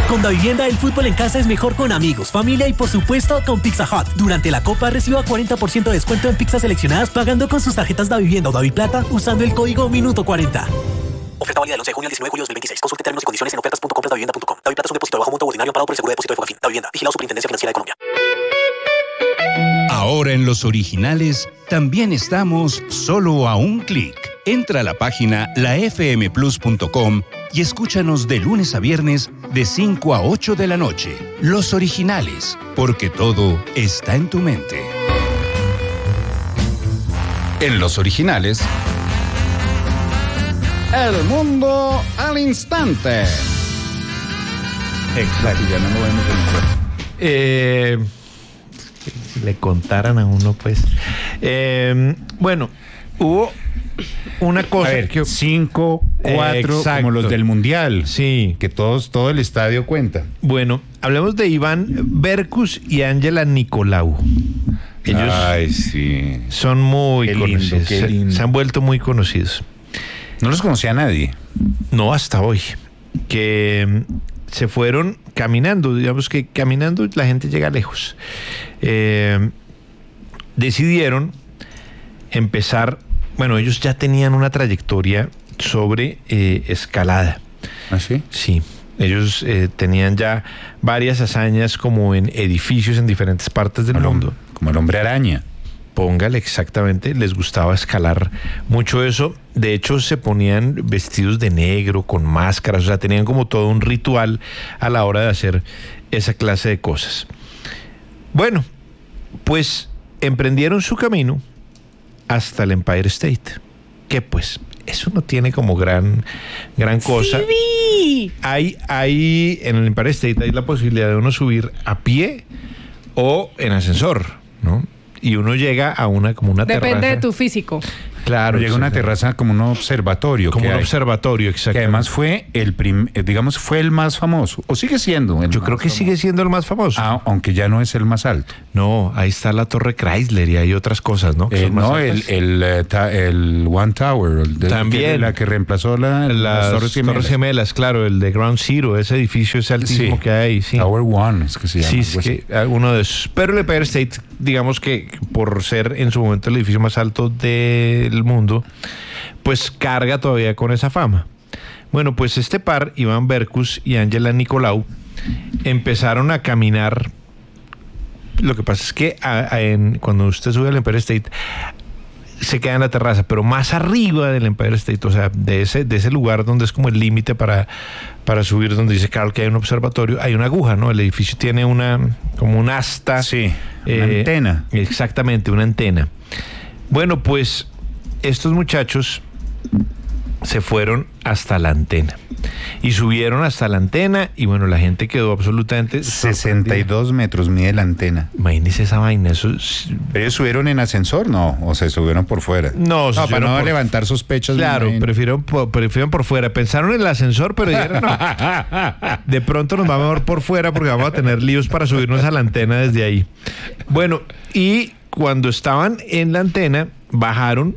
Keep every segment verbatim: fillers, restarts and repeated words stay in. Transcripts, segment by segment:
Con Davivienda, el fútbol en casa es mejor con amigos, familia y por supuesto con Pizza Hut. Durante la Copa reciba cuarenta por ciento de descuento en pizzas seleccionadas pagando con sus tarjetas Davivienda o Daviplata usando el código Minuto cuarenta. Oferta válida del once de junio al diecinueve de julio de dos mil veintiséis. Consulte términos y condiciones en ofertas punto compras davivienda punto com. Daviplata es un depósito de bajo monto ordinario pagado por el Seguro de Depósito de Fogafín. Davivienda. Vigilado Superintendencia Financiera de Colombia. Ahora en Los Originales también estamos solo a un clic. Entra a la página la f m plus punto com y escúchanos de lunes a viernes de cinco a ocho de la noche. Los Originales, porque todo está en tu mente. En Los Originales, el mundo al instante. Exacto. Ya no lo vemos en el... Eh, si le contaran a uno, pues. Eh, bueno, hubo una cosa. A ver, que cinco, cuatro, Exacto. como los del Mundial. Sí. Que todos, todo el estadio cuenta. Bueno, hablemos de Iván Berkus y Ángela Nicolau. Ellos Ay, sí. son muy Qué lindo, conocidos. qué Se- lindo. Se han vuelto muy conocidos. No los conocía nadie. No hasta hoy. Que mm, se fueron caminando. Digamos que caminando la gente llega lejos. Eh, decidieron empezar. Bueno, ellos ya tenían una trayectoria sobre eh, escalada. ¿Ah, sí? Sí. Ellos eh, tenían ya varias hazañas como en edificios en diferentes partes del Como el mundo. hom- Como el hombre araña. Póngale exactamente, les gustaba escalar mucho eso. De hecho, se ponían vestidos de negro, con máscaras, o sea, tenían como todo un ritual a la hora de hacer esa clase de cosas. Bueno, pues emprendieron su camino hasta el Empire State, que pues eso no tiene como gran, gran cosa. Sí. Hay, hay, en el Empire State hay la posibilidad de uno subir a pie o en ascensor, ¿no? Y uno llega a una como una terraza. Depende de tu físico. Claro. Llega a una exactamente. terraza como un observatorio. Como que un hay, observatorio, exacto. que además fue el prim, eh, digamos, fue el más famoso. O sigue siendo. El Yo más creo que famoso. sigue siendo el más famoso. Ah, aunque ya no es el más alto. No, ahí está la Torre Chrysler y hay otras cosas, ¿no? Que Eh, son más no, el, altas. el, eh, ta- el One Tower. el de- También. que- la que reemplazó la, las, las Torres Gemelas. Gemelas, claro, el de Ground Zero, ese edificio, ese altísimo Sí. que hay ahí, sí. Tower One, es que se llama. Sí, algo es así. que alguno de esos. Pero el Empire State, digamos que por ser en su momento el edificio más alto del mundo, pues carga todavía con esa fama. Bueno, pues este par, Iván Berkus y Ángela Nicolau, empezaron a caminar. Lo que pasa es que a- a- en- cuando usted sube al Empire State, se queda en la terraza, pero más arriba del Empire State, o sea, de ese, de ese lugar donde es como el límite para, para subir, donde dice Carl que hay un observatorio, hay una aguja, ¿no? El edificio tiene una, como un asta. Sí, una antena. Exactamente, una antena. Bueno, pues estos muchachos se fueron hasta la antena y subieron hasta la antena y bueno, la gente quedó absolutamente sesenta y dos metros mide la antena. Imagínese esa vaina, eso es- ¿Pero ellos subieron en ascensor? No, o se subieron por fuera. No, se para subieron no por- levantar sospechas. me Claro, imagino. prefirieron por, prefirieron por fuera. Pensaron en el ascensor, pero dijeron, no, de pronto nos va mejor por fuera porque vamos a tener líos para subirnos a la antena desde ahí. Bueno, y cuando estaban en la antena, bajaron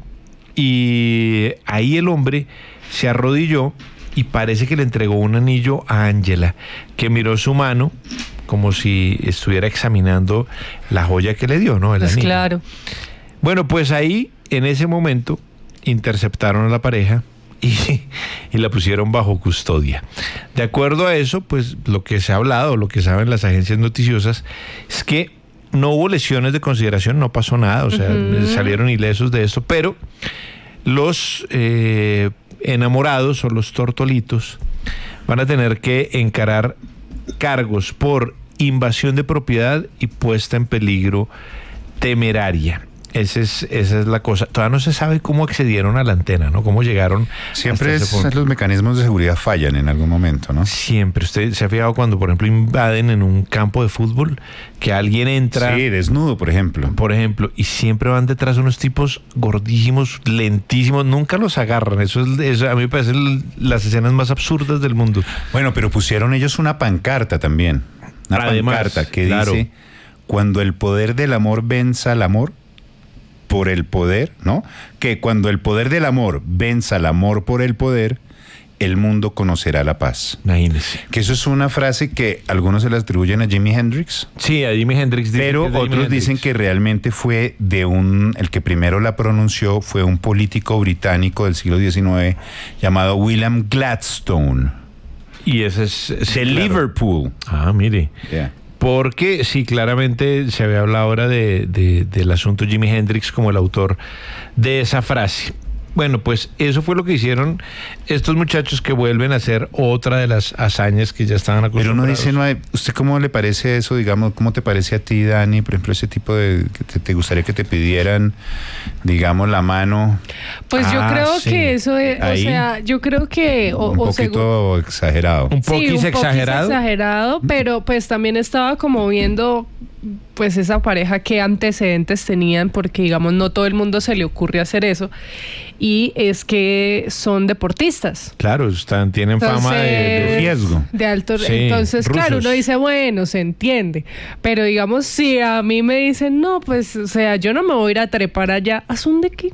y ahí el hombre se arrodilló y parece que le entregó un anillo a Ángela, que miró su mano como si estuviera examinando la joya que le dio, ¿no? El Pues anillo. claro. Bueno, pues ahí, en ese momento, interceptaron a la pareja y, y la pusieron bajo custodia. De acuerdo a eso, pues lo que se ha hablado, lo que saben las agencias noticiosas, es que no hubo lesiones de consideración, no pasó nada, o sea, Ujú. salieron ilesos de esto, pero los eh, enamorados o los tortolitos van a tener que encarar cargos por invasión de propiedad y puesta en peligro temeraria. Ese es, esa es la cosa. Todavía no se sabe cómo accedieron a la antena, ¿no? Cómo llegaron. Siempre hasta ese es- punto. los mecanismos de seguridad fallan en algún momento, ¿no? Siempre. Usted se ha fijado cuando, por ejemplo, invaden en un campo de fútbol, que alguien entra, Sí, desnudo, por ejemplo. por ejemplo, y siempre van detrás unos tipos gordísimos, lentísimos, nunca los agarran. Eso es, eso a mí me parece el- las escenas más absurdas del mundo. Bueno, pero pusieron ellos una pancarta también. Una Además, pancarta que claro. dice: cuando el poder del amor venza al amor por el poder, ¿no? Que cuando el poder del amor venza al amor por el poder, el mundo conocerá la paz. Imagínese. Que eso es una frase que algunos se la atribuyen a Jimi Hendrix. Sí, a Jimi Hendrix. Pero otros dicen que realmente fue de un, el que primero la pronunció fue un político británico del siglo diecinueve llamado William Gladstone. Y ese es... De sí, claro. Liverpool. Ah, mire. Yeah. Porque sí, claramente se había hablado ahora de, de, del asunto Jimi Hendrix como el autor de esa frase. Bueno, pues eso fue lo que hicieron estos muchachos que vuelven a hacer otra de las hazañas que ya estaban acostumbrados. Pero uno dice, no hay, ¿usted cómo le parece eso? Digamos, ¿cómo te parece a ti, Dani? Por ejemplo, ese tipo de... que te, te gustaría que te pidieran, digamos, la mano. Pues ah, yo creo sí. que eso es, Ahí, o sea, yo creo que... O, un o poquito segu- exagerado. Un poquito sí, un exagerado. poquito exagerado, pero pues también estaba como viendo pues esa pareja qué antecedentes tenían, porque digamos no todo el mundo se le ocurre hacer eso, y es que son deportistas. Claro, están, tienen Entonces, fama de, de riesgo. De alto, Sí, entonces, rusos. claro, uno dice, bueno, se entiende. Pero digamos, si a mí me dicen, no, pues, o sea, yo no me voy a ir a trepar allá, ¿a son de qué?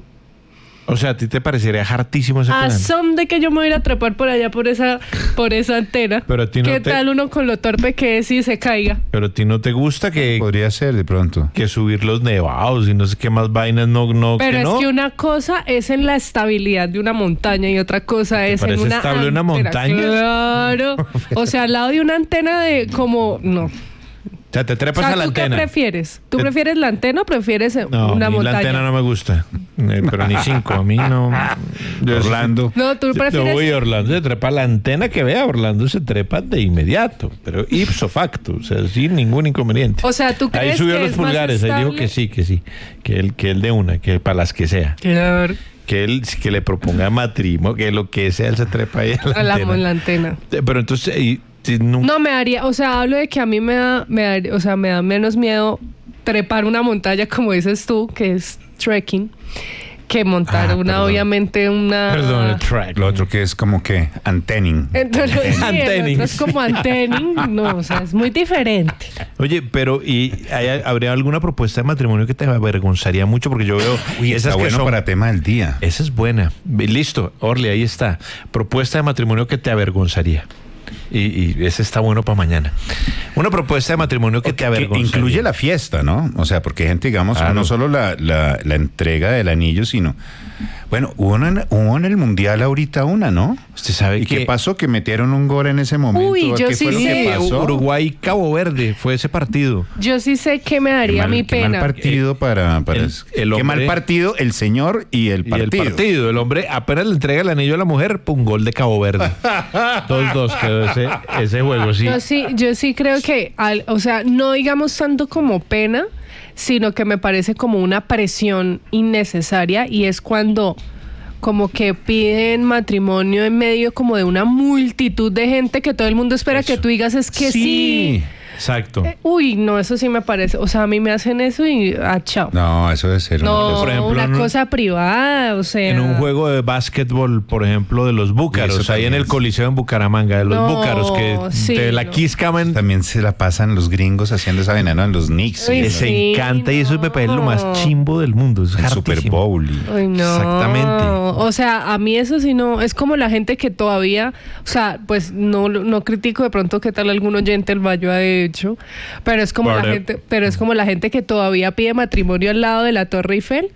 O sea, ¿a ti te parecería hartísimo ese ¿A plan? son de que yo me voy a ir a trepar por allá por esa, por esa antena? Pero a ti no ¿Qué te- tal uno con lo torpe que es y se caiga? Pero a ti no te gusta que, Podría ser de pronto. que subir los nevados y no sé qué más vainas, no, no, Pero que es no. que una cosa es en la estabilidad de una montaña y otra cosa es en parece una estable una antena. montaña? Claro. O sea, al lado de una antena de como... No. O sea, te O trepas sea, a la ¿tú qué antena. prefieres? ¿Tú Te- prefieres la antena o prefieres eh, No, una a mí la montaña? antena no me gusta. Eh, pero ni cinco, a mí no. Yo- Orlando. No, tú No, prefieres... uy, Orlando se trepa a la antena que vea, Orlando se trepa de inmediato, pero ipso facto, o sea, sin ningún inconveniente. O sea, ¿tú crees Ahí subió que los es más pulgares, ahí dijo estable? que sí, que sí, que él, que él de una, que para las que sea, Claro. que él que le proponga matrimonio, que lo que sea, él se trepa ahí a la A la, antena. la antena. Eh, Pero entonces, y, si nunca- No, me daría... O sea, hablo de que a mí me da, me daría- o sea, me da menos miedo trepar una montaña, como dices tú, que es trekking, que montar Ah, una, perdón. obviamente, una... perdón, el track. Lo otro que es como que antening. Entonces, sí, el Antening. otro es como antening. No, o sea, es muy diferente. Oye, pero ¿y hay- habría alguna propuesta de matrimonio que te avergonzaría mucho? Porque yo veo Uy, esas está que bueno son... para tema del día. Esa es buena. Listo, Orly, ahí está. Propuesta de matrimonio que te avergonzaría. Y, y ese está bueno para mañana. Una propuesta de matrimonio que te Que avergonzaría. incluye la fiesta, ¿no? O sea, porque hay gente, digamos, Claro. no solo la, la, la entrega del anillo, sino... Bueno, hubo, una- hubo en el Mundial ahorita una, ¿no? Usted sabe ¿Y que... qué pasó? Que metieron un gol en ese momento. Uy, yo ¿Qué sí fue lo sé. que pasó? Uruguay-Cabo Verde fue ese partido. Yo sí sé que me Qué daría mal, mi qué mal pena. partido para... para el- el qué mal hombre- partido el señor y el Y partido. el partido, el hombre apenas le entrega el anillo a la mujer, pum, gol de Cabo Verde. dos dos quedó ese, ese juego, sí. Yo sí, yo sí creo que, al- o sea, no digamos tanto como pena, sino que me parece como una presión innecesaria, y es cuando como que piden matrimonio en medio como de una multitud de gente que todo el mundo espera Eso. que tú digas es que sí. Exacto. Eh, Uy, no, eso sí me parece, o sea, a mí me hacen eso y ah, chao. No, eso debe ser... No, por ejemplo, una en un- cosa privada, o sea. En un juego de básquetbol, por ejemplo, de los búcaros, Eso ahí en también el es. Coliseo en Bucaramanga, de los No, búcaros, que sí, de la no. Quiscaman También se la pasan los gringos haciendo esa vaina, ¿no? En los Knicks. Uy, y les eso, sí, encanta y eso me parece lo más no. chimbo del mundo. Es el Super hartísimo. Bowl. y- Ay, no. Exactamente. O sea, a mí eso sí no, es como la gente que todavía, o sea, pues no, no critico de pronto qué tal algún oyente el Bayo ha hecho, pero es como la Vale. gente, pero es como la gente que todavía pide matrimonio al lado de la Torre Eiffel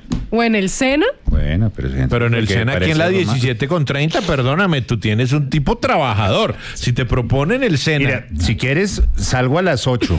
o en el Sena. Bueno, pero... gente, Pero en el que Sena, aquí parece en la algo más. diecisiete con treinta, perdóname, tú tienes un tipo trabajador. Si te proponen el Sena. Mira, si quieres, salgo a las ocho.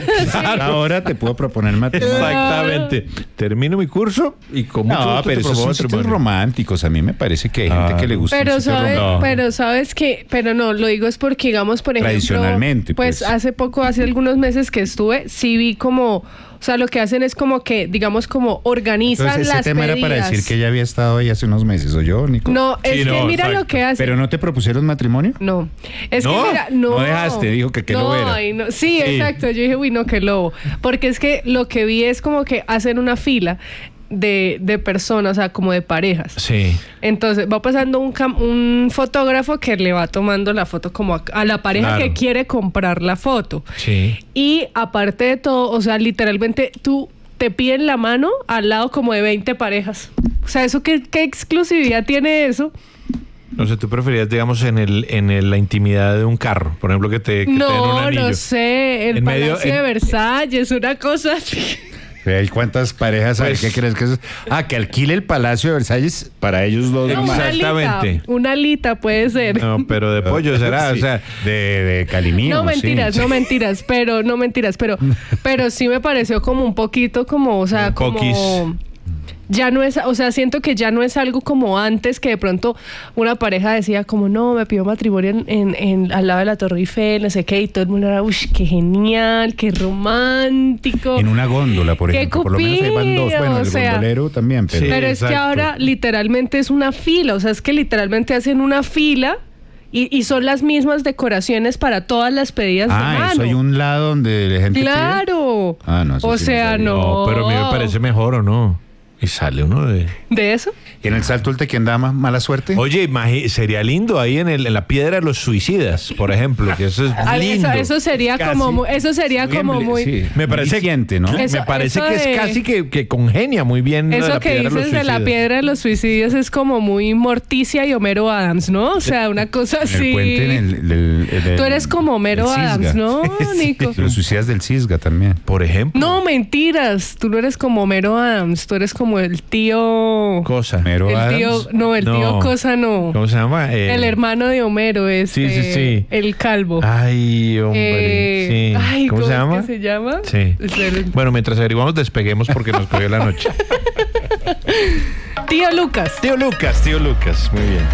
Ahora te puedo proponer matrimonio. Exactamente. Termino mi curso y con mucho No, gusto pero te esos propongo son sitios matrimonio. románticos. A mí me parece que hay gente Ah, que le gusta Pero un sitio sabes, romántico. No. pero sabes que, pero no, lo digo es porque digamos, por ejemplo, Tradicionalmente, pues, pues. hace poco, hace algunos meses que estuve, sí vi como, o sea, lo que hacen es como que, digamos, como organizan Entonces, ese las tema era para pedidas. decir que ella había estado ahí hace unos meses, ¿o yo, Nico? No, es Sí, que no, mira exacto. lo que hacen. ¿Pero no te propusieron matrimonio? No, es ¿No? que mira, no. No dejaste, dijo que qué no, lobo era. ay, no. Sí, exacto, yo dije, uy, no, qué lobo. Porque es que lo que vi es como que hacen una fila de, de personas, o sea, como de parejas. Sí. Entonces va pasando un, cam- un fotógrafo que le va tomando la foto como a, a la pareja Claro. que quiere comprar la foto. Sí. Y aparte de todo, o sea, literalmente tú te piden la mano al lado como de veinte parejas. O sea, ¿eso qué, qué exclusividad tiene eso? No sé, tú preferías, digamos, en el en el, la intimidad de un carro, por ejemplo, que te, que te den un No, anillo. no sé, el En medio- Palacio en- de Versalles, una cosa así. ¿Y cuántas parejas hay? Pues- ¿Qué crees que es? Ah, que alquile el Palacio de Versalles para ellos dos. No, nomás. una alita, Exactamente. una alita puede ser. No, pero de pollo será, Sí, o sea, de, de Calimío. No mentiras, sí. no mentiras, pero no mentiras, pero pero sí me pareció como un poquito como, o sea, Un como poquis. ya no es, o sea, siento que ya no es algo como antes, que de pronto una pareja decía como, no, me pidió matrimonio en, en, en- al lado de la Torre Eiffel, no sé qué, y todo el mundo era, uy, qué genial, qué romántico. En una góndola, por Qué ejemplo. Por lo menos ahí van dos. cupido, Bueno, o el sea. gondolero también, pero. Sí. Pero es que exacto. ahora literalmente es una fila, o sea, es que literalmente hacen una fila y, y son las mismas decoraciones para todas las pedidas de Ah, mano. eso hay un lado donde la gente. pide? Claro. Ah, no, eso o sí no sea, sabía. no. no, pero a mí me parece mejor, ¿o no? Y sale uno de... ¿De eso? ¿Y en el salto el quién da más mala suerte? Oye, imagi- sería lindo ahí en, el, en la piedra de los suicidas, por ejemplo, que eso es Ah, lindo. Eso, eso sería Casi. como, mu- eso sería Muy como emble- muy. sí, Me parece- eficiente, ¿no? Eso- me parece eso que de- es casi que, que congenia muy bien lo de Eso la que piedra de los dices de la suicidas. piedra de los suicidios es como muy Morticia y Homero Adams, ¿no? O sea, una cosa En así. el puente, en el, el- el- el- Tú eres como Homero el Cisga. Adams, ¿no, Nico? Los suicidas del Cisga también. Por ejemplo. No, mentiras. Tú no eres como Homero Adams. Tú eres como el tío. Cosa. Homero El Adams. tío. No, el No. tío Cosa no. ¿Cómo se llama? Eh, El hermano de Homero es. Sí, sí, eh, sí. El calvo. Ay, hombre. Eh, sí. ay, ¿Cómo, se es llama? que se llama? Sí. Es el- Bueno, mientras averiguamos, despeguemos porque nos cogió la noche. Tío Lucas. Tío Lucas, tío Lucas. Muy bien.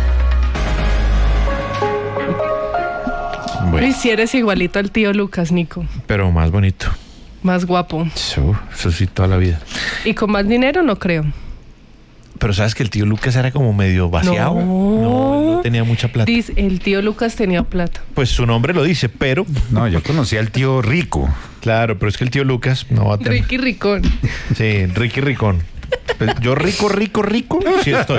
Bueno, Y si eres igualito al tío Lucas, Nico. pero más bonito. Más guapo. Eso, eso sí, toda la vida. Y con más dinero, no creo. Pero sabes que el tío Lucas era como medio vaciado. No. No, él no tenía mucha plata. Dice, el tío Lucas tenía plata. Pues su nombre lo dice, pero. No, yo conocí al tío Rico. Claro, pero es que el tío Lucas no va a tener. Ricky Ricón. Sí, Ricky Ricón. Pues yo rico, rico, rico. Sí estoy.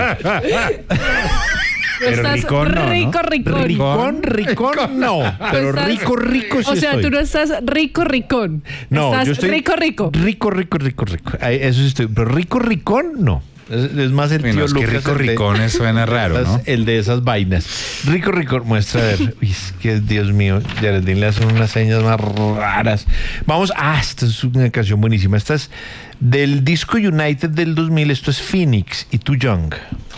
Pero Estás ricón no, ¿no? rico, ricón. Ricón, ricón, no. Pero Estás- rico, rico sí O sea, estoy. tú no estás rico, ricón. No, estás yo estoy rico, rico. Rico, rico, rico, rico. Ay, eso sí estoy. Pero rico, ricón, no. Es, es más el Bueno, tío es que Lucas. rico el de- ricones suena raro, esas- ¿no? El de esas vainas. Rico, rico. Muestra a ver. Uy, es que Dios mío. Geraldine le hace unas señas más raras. Vamos. Ah, esta es una canción buenísima. Esta es del disco United del dos mil. Esto es Phoenix y Too Young.